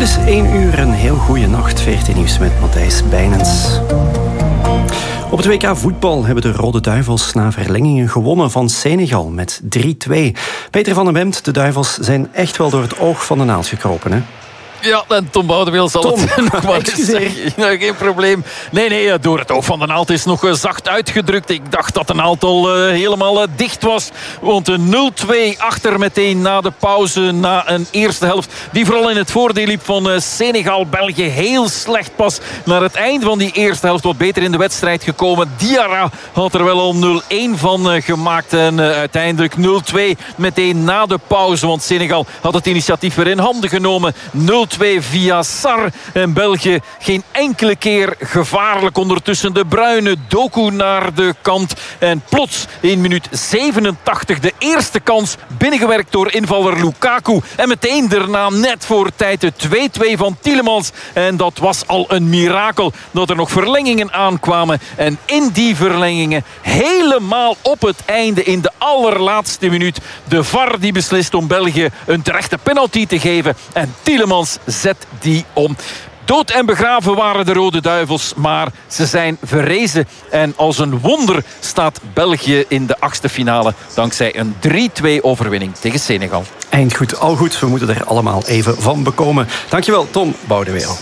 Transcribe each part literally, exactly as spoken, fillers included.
is één uur, een heel goede nacht. V R T Nieuws met Matthijs Bijnens. Op het W K voetbal hebben de Rode Duivels na verlengingen gewonnen van Senegal met drie twee. Peter van den Bemt, de Duivels zijn echt wel door het oog van de naald gekropen, hè? Ja, en Tom Boudewil zal Tom, het nog maar eens excuseer. zeggen. Geen probleem. Nee, nee, door het oog van de naald is nog zacht uitgedrukt. Ik dacht dat de naald al uh, helemaal uh, dicht was. Want een nul twee achter meteen na de pauze, na een eerste helft die vooral in het voordeel liep van uh, Senegal. België heel slecht pas naar het einde van die eerste helft wat beter in de wedstrijd gekomen. Diarra had er wel al nul een van uh, gemaakt. En uh, uiteindelijk nul twee meteen na de pauze. Want Senegal had het initiatief weer in handen genomen. nul twee via Sarr. En België geen enkele keer gevaarlijk. Ondertussen de Bruyne, Doku naar de kant. En plots in minuut zevenentachtig de eerste kans binnengewerkt door invaller Lukaku. En meteen daarna net voor tijd de twee twee van Tielemans. En dat was al een mirakel dat er nog verlengingen aankwamen. En in die verlengingen helemaal op het einde in de allerlaatste minuut de V A R die beslist om België een terechte penalty te geven. En Tielemans zet die om. Dood en begraven waren de Rode Duivels, maar ze zijn verrezen. En als een wonder staat België in de achtste finale dankzij een drie twee overwinning tegen Senegal. Eindgoed, al goed. We moeten er allemaal even van bekomen. Dankjewel, Tom Boudewil.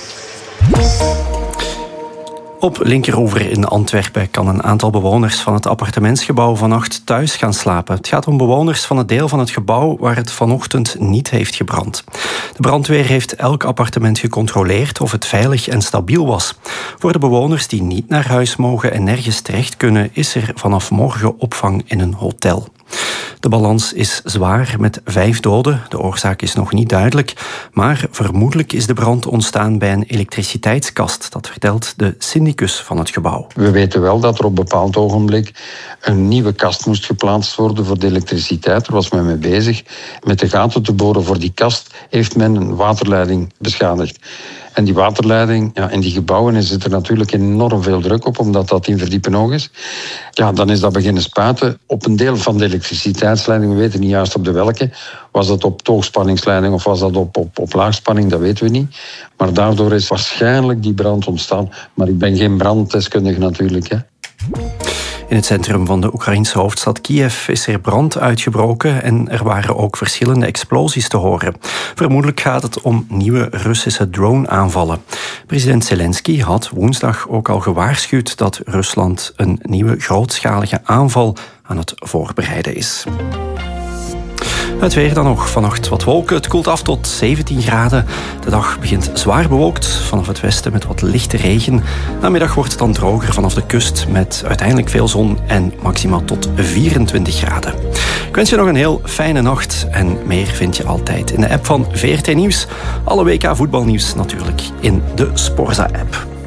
Op Linkeroever in Antwerpen kan een aantal bewoners van het appartementsgebouw vannacht thuis gaan slapen. Het gaat om bewoners van het deel van het gebouw waar het vanochtend niet heeft gebrand. De brandweer heeft elk appartement gecontroleerd of het veilig en stabiel was. Voor de bewoners die niet naar huis mogen en nergens terecht kunnen, is er vanaf morgen opvang in een hotel. De balans is zwaar met vijf doden. De oorzaak is nog niet duidelijk. Maar vermoedelijk is de brand ontstaan bij een elektriciteitskast. Dat vertelt de syndicus van het gebouw. We weten wel dat er op een bepaald ogenblik een nieuwe kast moest geplaatst worden voor de elektriciteit. Daar was men mee bezig. Met de gaten te boren voor die kast heeft men een waterleiding beschadigd. En die waterleiding, ja, in die gebouwen zit er natuurlijk enorm veel druk op, omdat dat in verdiepen hoog is. Ja, dan is dat beginnen spuiten op een deel van de elektriciteitsleiding. We weten niet juist op de welke. Was dat op hoogspanningsleiding of was dat op, op, op laagspanning, dat weten we niet. Maar daardoor is waarschijnlijk die brand ontstaan. Maar ik ben geen branddeskundige natuurlijk, hè. In het centrum van de Oekraïnse hoofdstad Kiev is er brand uitgebroken en er waren ook verschillende explosies te horen. Vermoedelijk gaat het om nieuwe Russische drone-aanvallen. President Zelensky had woensdag ook al gewaarschuwd dat Rusland een nieuwe grootschalige aanval aan het voorbereiden is. Het weer dan nog. Vannacht wat wolken. Het koelt af tot zeventien graden. De dag begint zwaar bewolkt. Vanaf het westen met wat lichte regen. Namiddag wordt het dan droger vanaf de kust met uiteindelijk veel zon en maximaal tot vierentwintig graden. Ik wens je nog een heel fijne nacht. En meer vind je altijd in de app van V R T Nieuws. Alle W K voetbalnieuws natuurlijk in de Sporza-app.